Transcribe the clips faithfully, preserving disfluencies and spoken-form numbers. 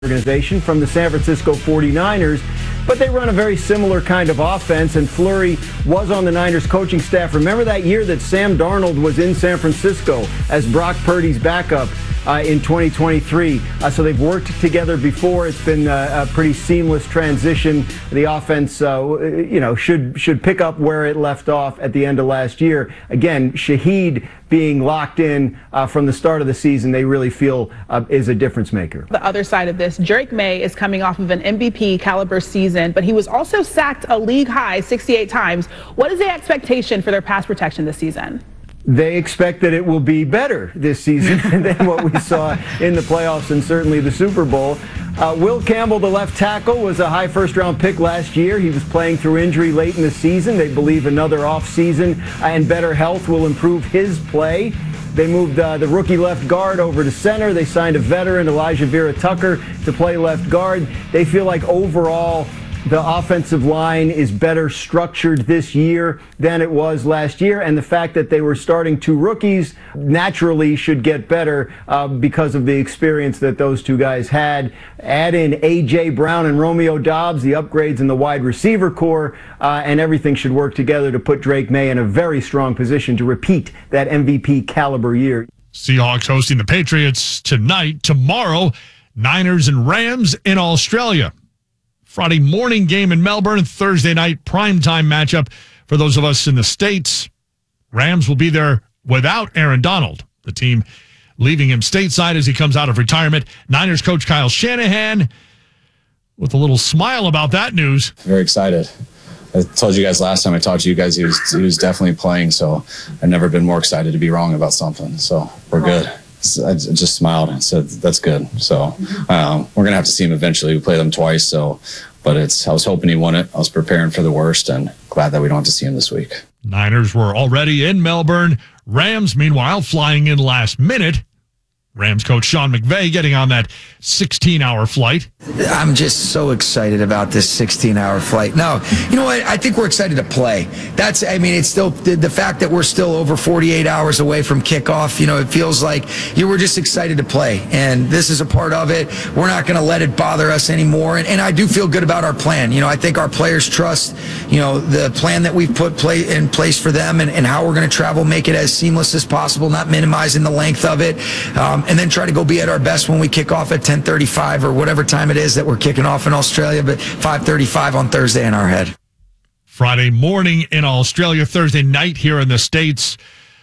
organization from the San Francisco forty-niners, but they run a very similar kind of offense, and Fleury was on the Niners coaching staff. Remember that year that Sam Darnold was in San Francisco as Brock Purdy's backup uh, in twenty twenty-three. Uh, so they've worked together before. It's been uh, a pretty seamless transition. The offense, uh, you know, should should pick up where it left off at the end of last year. Again, Shaheed being locked in uh, from the start of the season, they really feel uh, is a difference maker. The other side of this, Drake May is coming off of an M V P caliber season, but he was also sacked a league high sixty-eight times. What is the expectation for their pass protection this season? They expect that it will be better this season than what we saw in the playoffs and certainly the Super Bowl. Uh, Will Campbell, the left tackle, was a high first-round pick last year. He was playing through injury late in the season. They believe another off-season and better health will improve his play. They moved uh, the rookie left guard over to center. They signed a veteran, Elijah Vera Tucker, to play left guard. They feel like overall the offensive line is better structured this year than it was last year, and the fact that they were starting two rookies naturally should get better uh, because of the experience that those two guys had. Add in A J. Brown and Romeo Doubs, the upgrades in the wide receiver core, uh, and everything should work together to put Drake May in a very strong position to repeat that M V P caliber year. Seahawks hosting the Patriots tonight. Tomorrow, Niners and Rams in Australia. Friday morning game in Melbourne, Thursday night primetime matchup for those of us in the States. Rams will be there without Aaron Donald, the team leaving him stateside as he comes out of retirement. Niners coach Kyle Shanahan with a little smile about that news. Very excited. I told you guys last time I talked to you guys, he was, he was definitely playing, so I've never been more excited to be wrong about something. So we're good. I just smiled and said, that's good. So um, we're going to have to see him eventually. We play them twice. So, but it's, I was hoping he won it. I was preparing for the worst and glad that we don't have to see him this week. Niners were already in Melbourne. Rams, meanwhile, flying in last minute. Rams coach Sean McVay getting on that sixteen-hour flight. I'm just so excited about this sixteen-hour flight. No, you know what? I think we're excited to play. That's, I mean, it's still the, the fact that we're still over forty-eight hours away from kickoff. You know, it feels like you were just excited to play, and this is a part of it. We're not going to let it bother us anymore, and, and I do feel good about our plan. You know, I think our players trust, you know, the plan that we've put play in place for them and, and how we're going to travel, make it as seamless as possible, not minimizing the length of it. Um, and then try to go be at our best when we kick off at ten thirty-five or whatever time it is that we're kicking off in Australia, but five thirty-five on Thursday in our head. Friday morning in Australia, Thursday night here in the States.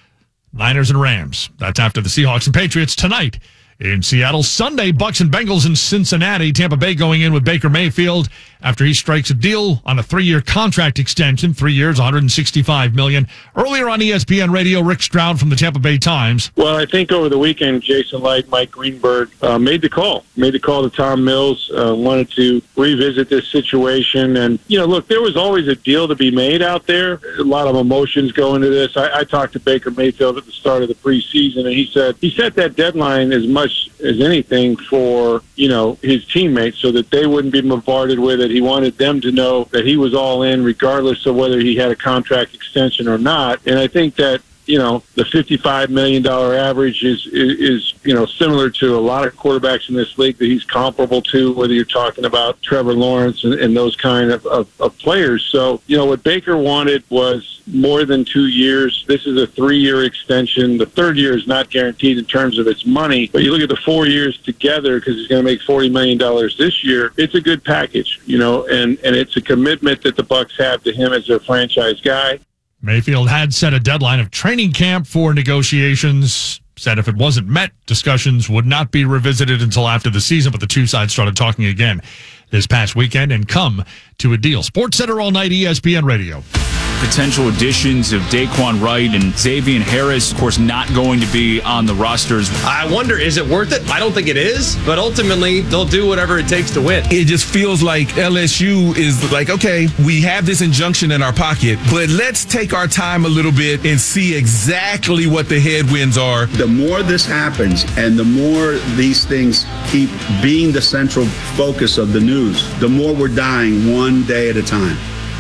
Niners and Rams. That's after the Seahawks and Patriots tonight in Seattle. Sunday, Bucks and Bengals in Cincinnati. Tampa Bay going in with Baker Mayfield after he strikes a deal on a three-year contract extension, three years, one hundred sixty-five million dollars. Earlier on E S P N Radio, Rick Stroud from the Tampa Bay Times. Well, I think over the weekend, Jason Light, Mike Greenberg uh, made the call, made the call to Tom Mills, uh, wanted to revisit this situation. And, you know, look, there was always a deal to be made out there. A lot of emotions go into this. I, I talked to Baker Mayfield at the start of the preseason, and he said he set that deadline as much as anything for, you know, his teammates so that they wouldn't be bombarded with it. He wanted them to know that he was all in regardless of whether he had a contract extension or not. And I think that, you know, the fifty-five million dollars average is, is, is, you know, similar to a lot of quarterbacks in this league that he's comparable to, whether you're talking about Trevor Lawrence and, and those kind of, of, of players. So, you know, what Baker wanted was more than two years. This is a three-year extension. The third year is not guaranteed in terms of its money, but you look at the four years together because he's going to make forty million dollars this year. It's a good package, you know, and, and it's a commitment that the Bucs have to him as their franchise guy. Mayfield had set a deadline of training camp for negotiations, said if it wasn't met, discussions would not be revisited until after the season, but the two sides started talking again this past weekend and come to a deal. Sports Center all night, E S P N Radio. Potential additions of Daquan Wright and Xavier Harris, of course, not going to be on the rosters. I wonder, is it worth it? I don't think it is, but ultimately, they'll do whatever it takes to win. It just feels like L S U is like, okay, we have this injunction in our pocket, but let's take our time a little bit and see exactly what the headwinds are. The more this happens and the more these things keep being the central focus of the news, the more we're dying one day at a time.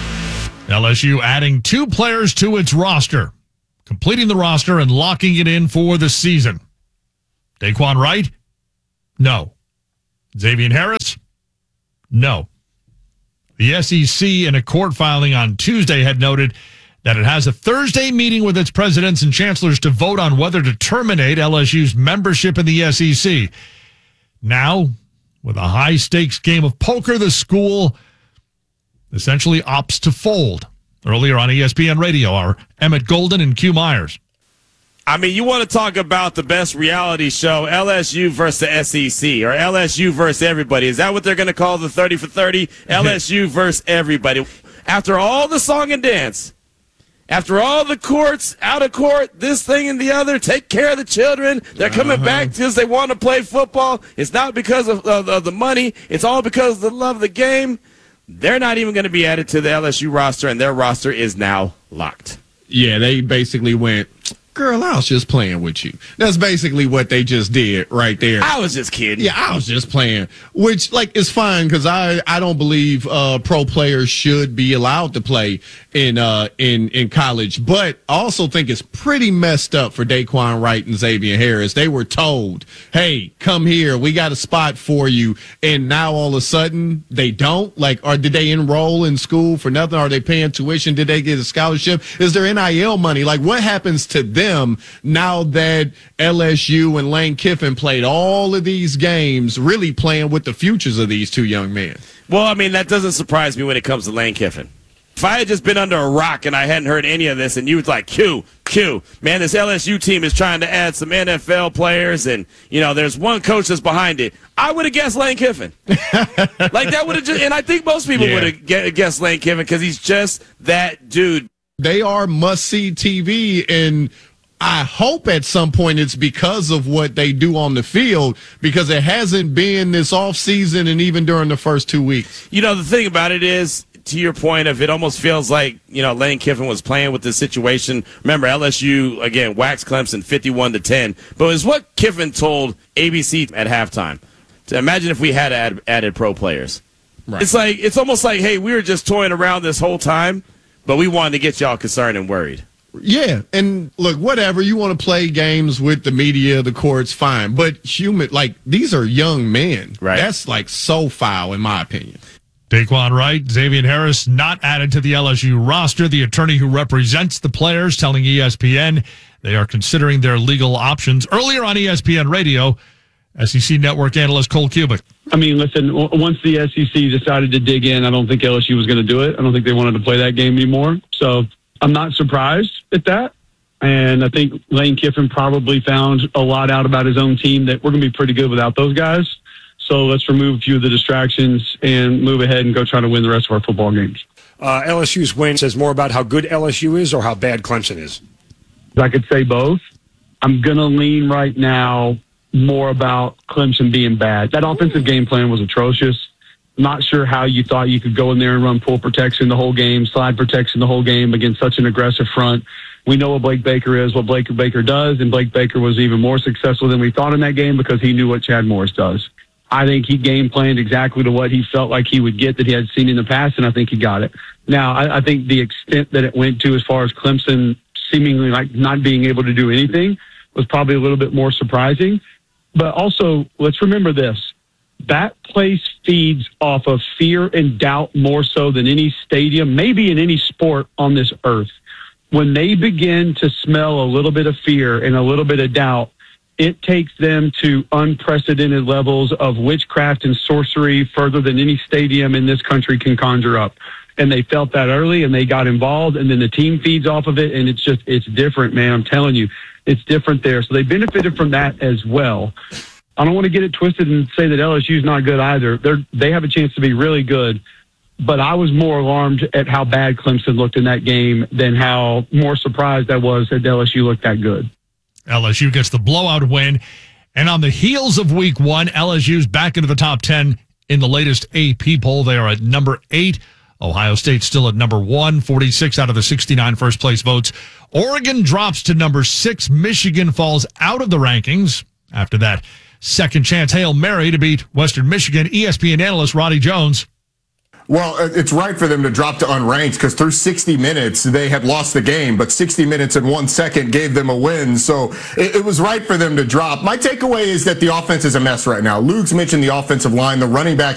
L S U adding two players to its roster, completing the roster and locking it in for the season. Daquan Wright? No. Xavier Harris? No. The S E C, in a court filing on Tuesday, had noted that it has a Thursday meeting with its presidents and chancellors to vote on whether to terminate L S U's membership in the S E C. Now, with a high-stakes game of poker, the school essentially opts to fold. Earlier on E S P N Radio, our Emmett Golden and Q Myers. I mean, you want to talk about the best reality show, L S U versus the S E C, or L S U versus everybody. Is that what they're going to call the thirty for thirty? L S U versus everybody. After all the song and dance, after all the courts, out of court, this thing and the other, take care of the children. They're coming uh-huh. back because they want to play football. It's not because of, of, of the money. It's all because of the love of the game. They're not even going to be added to the L S U roster, and their roster is now locked. Yeah, they basically went, girl, I was just playing with you. That's basically what they just did right there. I was just kidding. Yeah, I was just playing, which, like, is fine because I, I don't believe uh, pro players should be allowed to play in uh in in college, but I also think it's pretty messed up for Daquan Wright and Xavier Harris. They were told, hey, come here, we got a spot for you, and now all of a sudden they don't. Like, or did they enroll in school for nothing? Are they paying tuition? Did they get a scholarship? Is there N I L money? Like, what happens to them now that L S U and Lane Kiffin played all of these games, really playing with the futures of these two young men? Well, I mean, that doesn't surprise me when it comes to Lane Kiffin. If I had just been under a rock and I hadn't heard any of this, and you was like, Q, Q, man, this L S U team is trying to add some N F L players, and, you know, there's one coach that's behind it, I would have guessed Lane Kiffin. Like, that would have just, and I think most people Yeah. would have guessed Lane Kiffin because he's just that dude. They are must-see T V, and I hope at some point it's because of what they do on the field, because it hasn't been this offseason and even during the first two weeks. You know, the thing about it is, to your point of it almost feels like, you know, Lane Kiffin was playing with this situation. Remember, L S U, again, waxed Clemson fifty-one to ten. But it was what Kiffin told A B C at halftime. To imagine if we had add, added pro players. Right. It's like, it's almost like, hey, we were just toying around this whole time, but we wanted to get y'all concerned and worried. Yeah, and look, whatever, you want to play games with the media, the courts, fine. But human, like, these are young men. Right. That's, like, so foul, in my opinion. Daquan Wright, Xavier Harris not added to the L S U roster. The attorney who represents the players telling E S P N they are considering their legal options. Earlier on E S P N Radio, S E C Network analyst Cole Cubic. I mean, listen, w- once the S E C decided to dig in, I don't think L S U was going to do it. I don't think they wanted to play that game anymore. So I'm not surprised at that. And I think Lane Kiffin probably found a lot out about his own team that we're going to be pretty good without those guys. So let's remove a few of the distractions and move ahead and go try to win the rest of our football games. Uh, L S U's win says more about how good L S U is or how bad Clemson is? I could say both. I'm going to lean right now more about Clemson being bad. That offensive game plan was atrocious. Not sure how you thought you could go in there and run pull protection the whole game, slide protection the whole game against such an aggressive front. We know what Blake Baker is, what Blake Baker does, and Blake Baker was even more successful than we thought in that game because he knew what Chad Morris does. I think he game planned exactly to what he felt like he would get that he had seen in the past, and I think he got it. Now, I, I think the extent that it went to as far as Clemson seemingly like not being able to do anything was probably a little bit more surprising. But also, let's remember this. That place feeds off of fear and doubt more so than any stadium, maybe in any sport on this earth. When they begin to smell a little bit of fear and a little bit of doubt, it takes them to unprecedented levels of witchcraft and sorcery further than any stadium in this country can conjure up. And they felt that early and they got involved, and then the team feeds off of it, and it's just, it's different, man. I'm telling you, it's different there. So they benefited from that as well. I don't want to get it twisted and say that L S U is not good either. They're, they have a chance to be really good, but I was more alarmed at how bad Clemson looked in that game than how more surprised I was that L S U looked that good. L S U gets the blowout win. And on the heels of week one, L S U's back into the top ten in the latest A P poll. They are at number eight. Ohio State still at number one, forty-six out of the sixty-nine first place votes. Oregon drops to number six. Michigan falls out of the rankings after that second chance Hail Mary to beat Western Michigan. E S P N analyst Roddy Jones. Well, it's right for them to drop to unranked because through sixty minutes, they had lost the game, but sixty minutes and one second gave them a win. So it, it was right for them to drop. My takeaway is that the offense is a mess right now. Luke's mentioned the offensive line, the running backs